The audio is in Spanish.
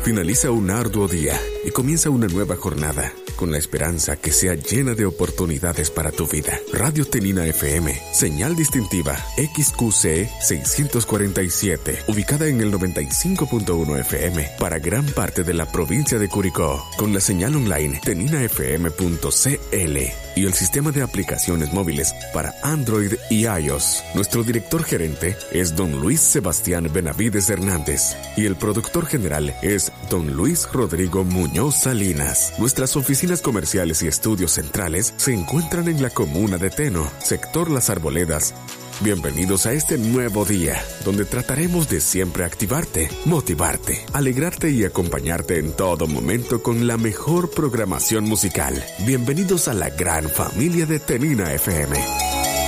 Finaliza un arduo día y comienza una nueva jornada con la esperanza que sea llena de oportunidades para tu vida. Radio Tenina FM, señal distintiva XQC 647, ubicada en el 95.1 FM para gran parte de la provincia de Curicó, con la señal online teninafm.cl y el sistema de aplicaciones móviles para Android y iOS. Nuestro director gerente es don Luis Sebastián Benavides Hernández y el productor general es don Luis Rodrigo Muñoz Salinas. Nuestras oficinas comerciales y estudios centrales se encuentran en la comuna de Teno, sector Las Arboledas. Bienvenidos a este nuevo día, donde trataremos de siempre activarte, motivarte, alegrarte y acompañarte en todo momento con la mejor programación musical. Bienvenidos a la gran familia de Tenina FM.